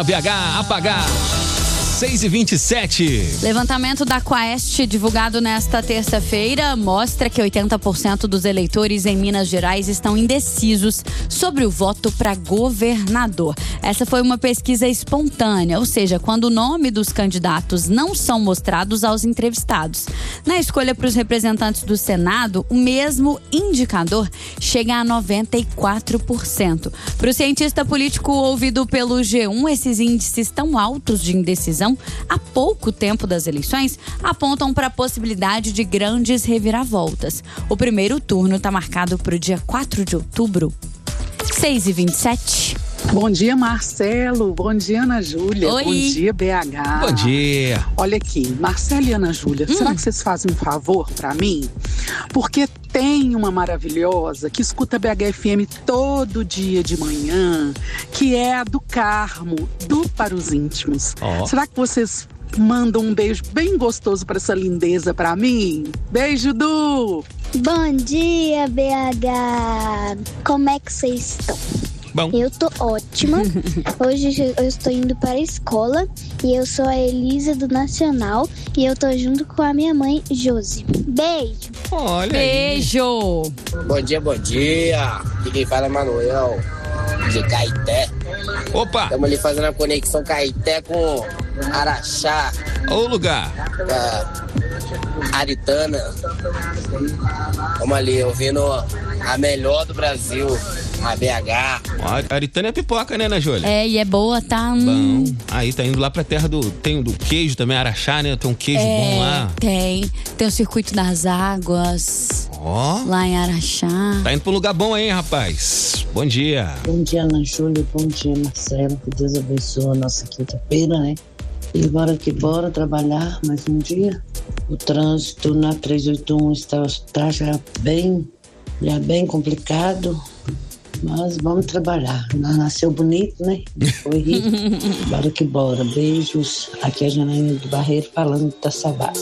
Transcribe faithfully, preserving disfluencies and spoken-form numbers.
B H, apagar. seis e vinte e sete. Levantamento da Quaest, divulgado nesta terça-feira, mostra que oitenta por cento dos eleitores em Minas Gerais estão indecisos sobre o voto para governador. Essa foi uma pesquisa espontânea, ou seja, quando o nome dos candidatos não são mostrados aos entrevistados. Na escolha para os representantes do Senado, o mesmo indicador chega a noventa e quatro por cento. Para o cientista político ouvido pelo G um, esses índices tão altos de indecisão há pouco tempo das eleições apontam para a possibilidade de grandes reviravoltas. O primeiro turno está marcado para o dia quatro de outubro. seis e vinte e sete. Bom dia, Marcelo. Bom dia, Ana Júlia. Oi. Bom dia, B H. Bom dia. Olha aqui, Marcelo e Ana Júlia, hum. será que vocês fazem um favor para mim? Porque tem uma maravilhosa que escuta B H F M todo dia de manhã, que é a do Carmo, do Para os Íntimos. Oh. Será que vocês mandam um beijo bem gostoso para essa lindeza para mim? Beijo, Du! Bom dia, B H. Como é que vocês estão? Bom. Eu tô ótima. Hoje eu estou indo para a escola e eu sou a Elisa do Nacional e eu tô junto com a minha mãe, Josi. Beijo. Olha Beijo. Aí. Bom dia, bom dia. Aqui quem fala é Manuel, de Caeté. Opa. Estamos ali fazendo a conexão Caeté com Araxá. Ô lugar. Da Aritana. Vamos ali, ouvindo a melhor do Brasil. A B H. A Aritana é pipoca, né, Ana Júlia? É, e é boa, tá? Hum. Bom. Aí tá indo lá pra terra do... Tem do queijo também, Araxá, né? Tem um queijo é, bom lá. Tem. Tem o Circuito das Águas. Ó. Oh. Lá em Araxá. Tá indo pra um lugar bom aí, rapaz. Bom dia. Bom dia, Ana Júlia. Bom dia, Marcelo. Que Deus abençoe a nossa quinta-feira, né? E bora que bora trabalhar mais um dia. O trânsito na trezentos e oitenta e um está, está já bem, já bem complicado. Mas vamos trabalhar. Nasceu bonito, né? Foi rico. Bora que bora. Beijos. Aqui é a Janaína do Barreiro falando da Savassi.